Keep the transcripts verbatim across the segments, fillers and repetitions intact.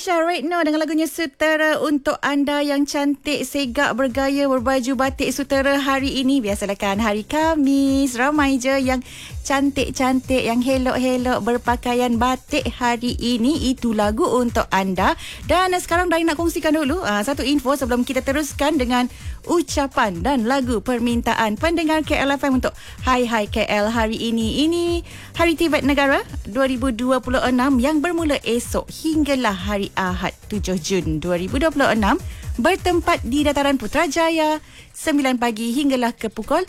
Tasha Retno dengan lagunya Sutera untuk anda yang cantik, segak, bergaya, berbaju batik sutera hari ini. Biasalah kan hari Khamis, ramai je yang cantik-cantik, yang helok-helok berpakaian batik hari ini. Itu lagu untuk anda. Dan sekarang Dayang nak kongsikan dulu uh, satu info sebelum kita teruskan dengan ucapan dan lagu permintaan pendengar K L F M untuk Hai Hai K L hari ini. Ini Hari Tibet Negara dua ribu dua puluh enam yang bermula esok hinggalah hari Ahad tujuh Jun dua ribu dua puluh enam, bertempat di Dataran Putrajaya sembilan pagi hinggalah ke pukul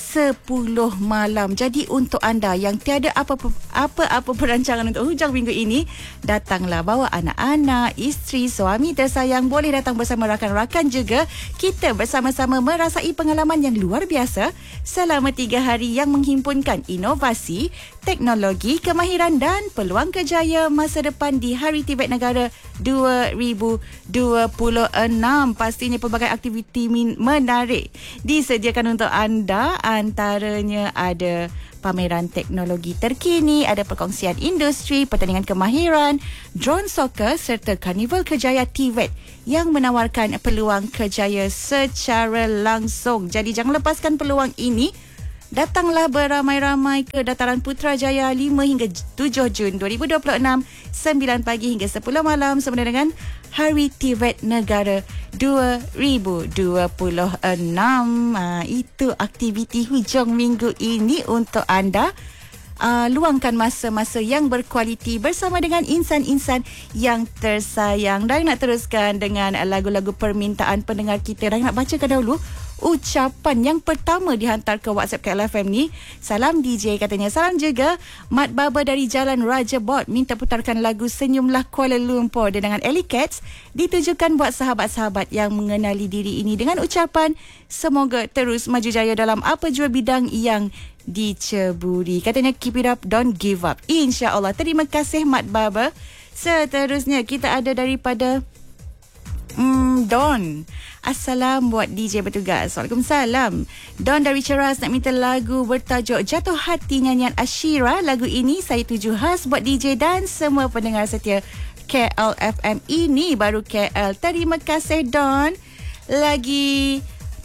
sepuluh malam. Jadi untuk anda yang tiada apa-apa perancangan untuk hujung minggu ini, datanglah bawa anak-anak, isteri, suami tersayang, boleh datang bersama rakan-rakan juga. Kita bersama-sama merasai pengalaman yang luar biasa selama tiga hari yang menghimpunkan inovasi, teknologi, kemahiran dan peluang kerjaya masa depan di Hari Tibet Negara dua ribu dua puluh enam. Pastinya pelbagai aktiviti menarik disediakan untuk anda. Antaranya ada pameran teknologi terkini, ada perkongsian industri, pertandingan kemahiran, drone soccer serta karnival kerjaya Tibet yang menawarkan peluang kerjaya secara langsung. Jadi jangan lepaskan peluang ini. Datanglah beramai-ramai ke Dataran Putrajaya lima hingga tujuh Jun dua ribu dua puluh enam, sembilan pagi hingga sepuluh malam sempena dengan Hari Tibet Negara dua ribu dua puluh enam. Ha, itu aktiviti hujung minggu ini untuk anda. Uh, luangkan masa-masa yang berkualiti bersama dengan insan-insan yang tersayang. Dan nak teruskan dengan lagu-lagu permintaan pendengar kita. Dan nak bacakan dahulu ucapan yang pertama dihantar ke WhatsApp K L F M ni. Salam D J katanya. Salam juga Mat Baba dari Jalan Raja Bot, minta putarkan lagu Senyumlah Kuala Lumpur dengan Ellie Cats, ditujukan buat sahabat-sahabat yang mengenali diri ini dengan ucapan semoga terus maju jaya dalam apa jua bidang yang diceburi. Katanya keep it up, don't give up. InsyaAllah. Terima kasih Mat Baba. Seterusnya kita ada daripada Hmm, Don. Assalam buat D J bertugas. Waalaikumsalam. Don dari Ceras nak minta lagu bertajuk Jatuh Hati nyanyian Ashira. Lagu ini saya tuju khas buat D J dan semua pendengar setia K L F M. Ini baru K L. Terima kasih Don. Lagi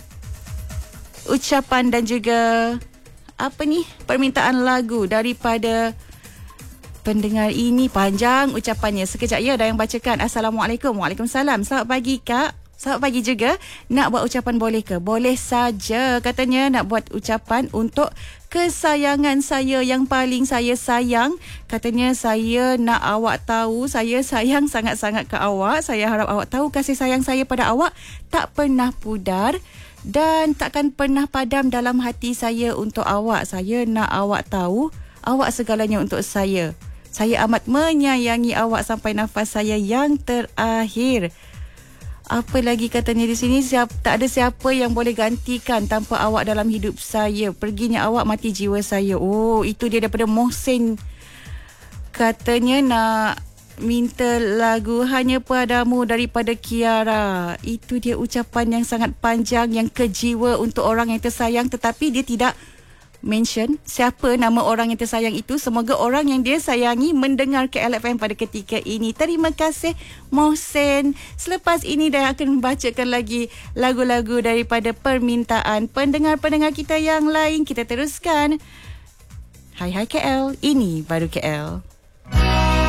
ucapan dan juga apa ni, permintaan lagu daripada pendengar ini. Panjang ucapannya. Sekejap ya dah yang bacakan. Assalamualaikum. Waalaikumsalam. Selamat pagi Kak. Selamat pagi juga. Nak buat ucapan boleh ke? Boleh saja. Katanya nak buat ucapan untuk kesayangan saya yang paling saya sayang. Katanya saya nak awak tahu saya sayang sangat-sangat ke awak. Saya harap awak tahu kasih sayang saya pada awak tak pernah pudar dan takkan pernah padam dalam hati saya untuk awak. Saya nak awak tahu awak segalanya untuk saya. Saya amat menyayangi awak sampai nafas saya yang terakhir. Apa lagi katanya di sini? Siapa, tak ada siapa yang boleh gantikan tanpa awak dalam hidup saya. Perginya awak mati jiwa saya. Oh, itu dia daripada Mohsin. Katanya nak minta lagu Hanya Padamu daripada Kiara. Itu dia ucapan yang sangat panjang, yang kejiwa untuk orang yang tersayang, tetapi dia tidak mention siapa nama orang yang tersayang itu. Semoga orang yang dia sayangi mendengar K L F M pada ketika ini. Terima kasih Mohsin. Selepas ini dah akan membacakan lagi lagu-lagu daripada permintaan pendengar-pendengar kita yang lain. Kita teruskan Hai Hai K L. Ini baru K L.